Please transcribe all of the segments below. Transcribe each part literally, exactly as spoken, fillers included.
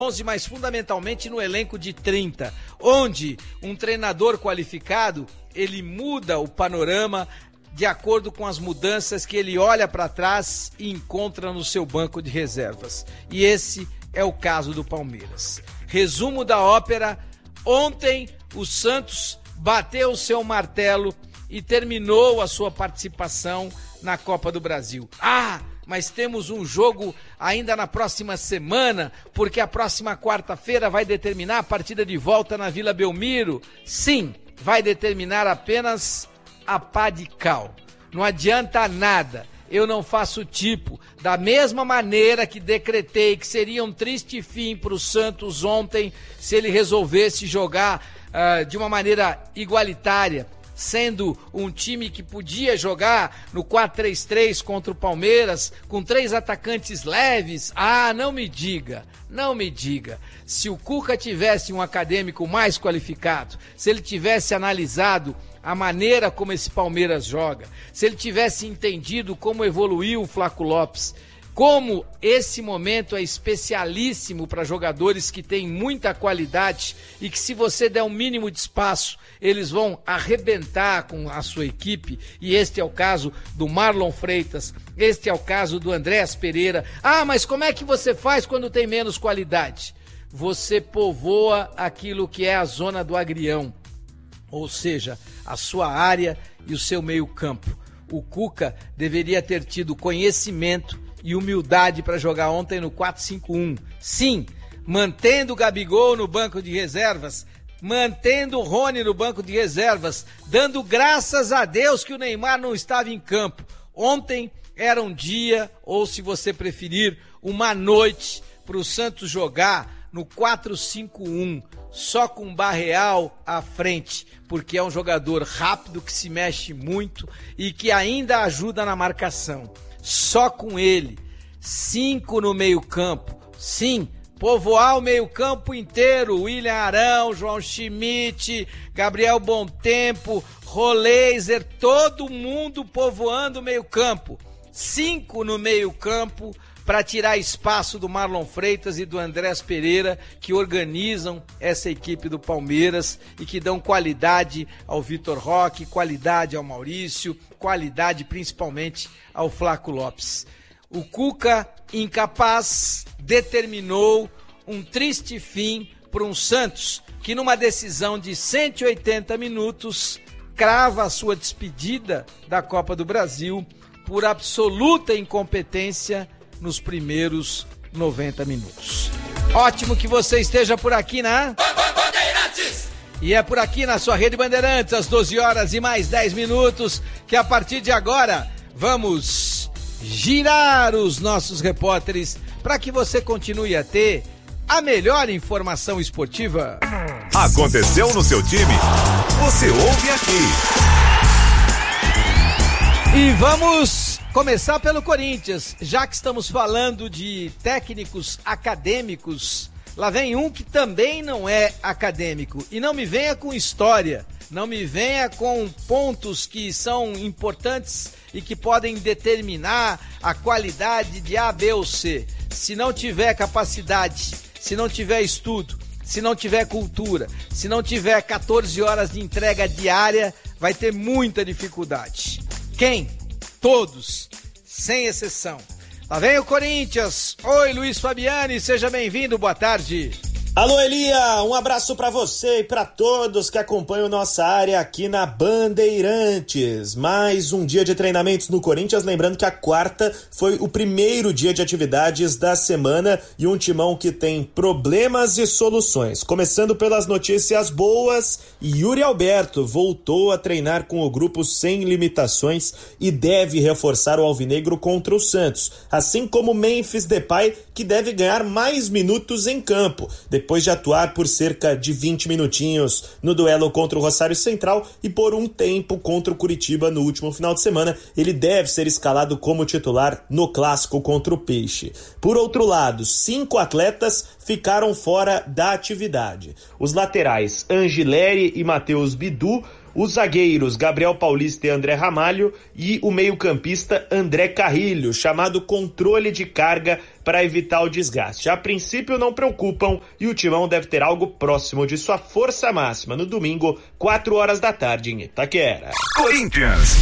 onze, mas fundamentalmente no elenco de trinta, onde um treinador qualificado, ele muda o panorama de acordo com as mudanças que ele olha para trás e encontra no seu banco de reservas. E esse é o caso do Palmeiras. Resumo da ópera: ontem o Santos bateu o seu martelo e terminou a sua participação na Copa do Brasil. Ah, mas temos um jogo ainda na próxima semana, porque a próxima quarta-feira vai determinar a partida de volta na Vila Belmiro. Sim, vai determinar apenas a pá de cal. Não adianta nada. Eu não faço tipo. Da mesma maneira que decretei que seria um triste fim para o Santos ontem se ele resolvesse jogar uh, de uma maneira igualitária, sendo um time que podia jogar no quatro três três contra o Palmeiras, com três atacantes leves. Ah, não me diga, não me diga. Se o Cuca tivesse um acadêmico mais qualificado, se ele tivesse analisado a maneira como esse Palmeiras joga, se ele tivesse entendido como evoluiu o Flaco Lopes, como esse momento é especialíssimo para jogadores que têm muita qualidade e que, se você der um mínimo de espaço, eles vão arrebentar com a sua equipe, e este é o caso do Marlon Freitas, este é o caso do Andréas Pereira. Ah, mas como é que você faz quando tem menos qualidade? Você povoa aquilo que é a zona do agrião, ou seja, a sua área e o seu meio campo. O Cuca deveria ter tido conhecimento e humildade para jogar ontem no quatro cinco um. Sim, mantendo o Gabigol no banco de reservas, mantendo o Rony no banco de reservas, dando graças a Deus que o Neymar não estava em campo. Ontem era um dia, ou se você preferir, uma noite para o Santos jogar no quatro cinco um, só com Barreal à frente, porque é um jogador rápido, que se mexe muito e que ainda ajuda na marcação. Só com ele, cinco no meio campo, sim, povoar o meio campo inteiro, William Arão, João Schmidt, Gabriel Bontempo, Roleiser, todo mundo povoando o meio campo, cinco no meio campo, para tirar espaço do Marlon Freitas e do Andréas Pereira, que organizam essa equipe do Palmeiras e que dão qualidade ao Vitor Roque, qualidade ao Maurício, qualidade principalmente ao Flaco Lopes. O Cuca, incapaz, determinou um triste fim para um Santos que, numa decisão de cento e oitenta minutos, crava a sua despedida da Copa do Brasil por absoluta incompetência nos primeiros noventa minutos. Ótimo que você esteja por aqui na Bandeirantes! E é por aqui na sua Rede Bandeirantes, às doze horas e mais dez minutos, que a partir de agora vamos girar os nossos repórteres para que você continue a ter a melhor informação esportiva. Aconteceu no seu time? Você ouve aqui. E vamos começar pelo Corinthians, já que estamos falando de técnicos acadêmicos. Lá vem um que também não é acadêmico. E não me venha com história, não me venha com pontos que são importantes e que podem determinar a qualidade de A, B ou C. Se não tiver capacidade, se não tiver estudo, se não tiver cultura, se não tiver quatorze horas de entrega diária, vai ter muita dificuldade. Quem? Todos, sem exceção. Lá vem o Corinthians. Oi, Luiz Fabiani, seja bem-vindo, boa tarde. Alô, Elia, um abraço para você e para todos que acompanham nossa área aqui na Bandeirantes. Mais um dia de treinamentos no Corinthians, lembrando que a quarta foi o primeiro dia de atividades da semana e um timão que tem problemas e soluções. Começando pelas notícias boas, Yuri Alberto voltou a treinar com o grupo sem limitações e deve reforçar o alvinegro contra o Santos, assim como Memphis Depay, que deve ganhar mais minutos em campo, depois de atuar por cerca de vinte minutinhos no duelo contra o Rosário Central e por um tempo contra o Curitiba no último final de semana. Ele deve ser escalado como titular no clássico contra o Peixe. Por outro lado, cinco atletas ficaram fora da atividade. Os laterais Angileri e Matheus Bidu, os zagueiros Gabriel Paulista e André Ramalho e o meio-campista André Carrilho, chamado controle de carga para evitar o desgaste. A princípio não preocupam e o Timão deve ter algo próximo de sua força máxima no domingo, quatro horas da tarde em Itaquera. Corinthians.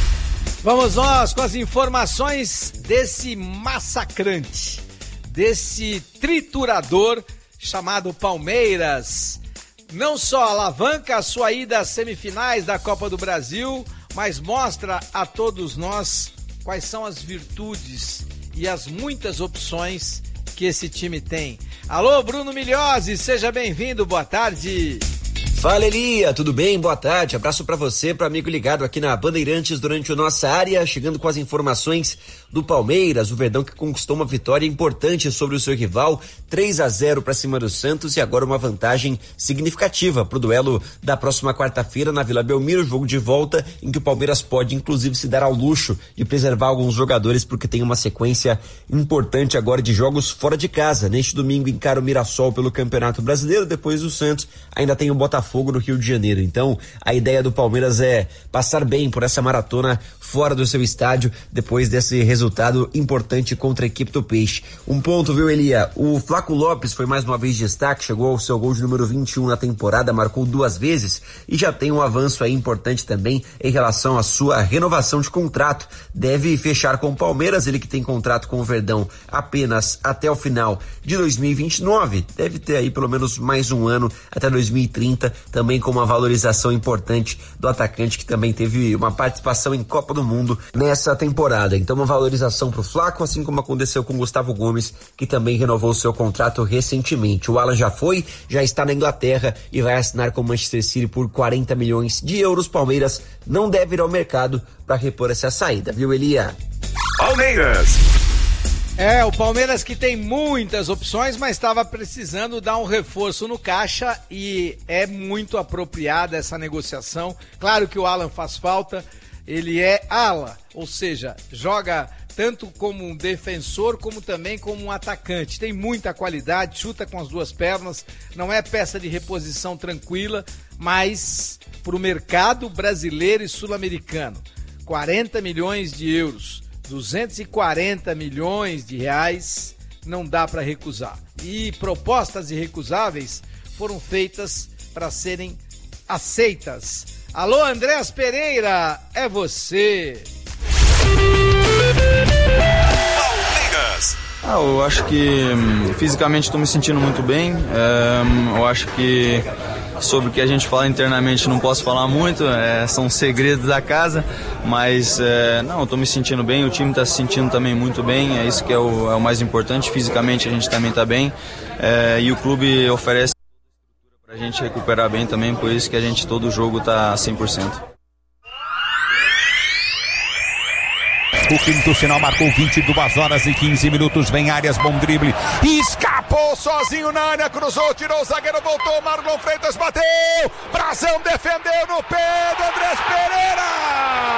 Vamos nós com as informações desse massacrante, desse triturador chamado Palmeiras. Não só alavanca a sua ida às semifinais da Copa do Brasil, mas mostra a todos nós quais são as virtudes e as muitas opções que esse time tem. Alô, Bruno Milhozzi, seja bem-vindo, boa tarde. Fala, Elia, tudo bem? Boa tarde, abraço pra você, pro amigo ligado aqui na Bandeirantes durante a nossa área, chegando com as informações do Palmeiras, o Verdão que conquistou uma vitória importante sobre o seu rival, três a zero pra cima do Santos e agora uma vantagem significativa pro duelo da próxima quarta-feira na Vila Belmiro, jogo de volta em que o Palmeiras pode inclusive se dar ao luxo de preservar alguns jogadores porque tem uma sequência importante agora de jogos fora de casa. Neste domingo encara o Mirassol pelo Campeonato Brasileiro, depois o Santos ainda tem o Botafogo no Rio de Janeiro. Então, a ideia do Palmeiras é passar bem por essa maratona fora do seu estádio, depois desse resultado importante contra a equipe do Peixe. Um ponto, viu, Elia? O Flaco Lopes foi mais uma vez destaque, chegou ao seu gol de número vinte e um na temporada, marcou duas vezes e já tem um avanço aí importante também em relação à sua renovação de contrato. Deve fechar com o Palmeiras, ele que tem contrato com o Verdão apenas até o final de dois mil e vinte e nove. Deve ter aí pelo menos mais um ano até dois mil e trinta, também com uma valorização importante do atacante que também teve uma participação em Copa do Mundo nessa temporada. Então uma valorização pro Flaco, assim como aconteceu com Gustavo Gomes, que também renovou seu contrato recentemente. O Alan já foi, já está na Inglaterra e vai assinar com o Manchester City por quarenta milhões de euros. Palmeiras não deve ir ao mercado para repor essa saída, viu, Elia? Palmeiras. É, o Palmeiras que tem muitas opções, mas estava precisando dar um reforço no caixa e é muito apropriada essa negociação. Claro que o Alan faz falta, ele é ala, ou seja, joga tanto como um defensor como também como um atacante. Tem muita qualidade, chuta com as duas pernas, não é peça de reposição tranquila, mas para o mercado brasileiro e sul-americano, quarenta milhões de euros. duzentos e quarenta milhões de reais não dá para recusar. E propostas irrecusáveis foram feitas para serem aceitas. Alô, Andréas Pereira, é você. Palmeiras. Ah, eu acho que hum, fisicamente estou me sentindo muito bem. É, eu acho que sobre o que a gente fala internamente não posso falar muito, é, são segredos da casa, mas é, não, eu tô me sentindo bem, o time está se sentindo também muito bem, é isso que é o, é o mais importante. Fisicamente a gente também está bem, é, e o clube oferece para a gente recuperar bem também, por isso que a gente todo jogo está cem por cento. O quinto sinal marcou vinte e duas horas e quinze minutos, vem Arias, bom drible, escapou sozinho na área, cruzou, tirou o zagueiro, voltou, Marlon Freitas bateu, Brazão defendeu no pé do Andrés Pereira!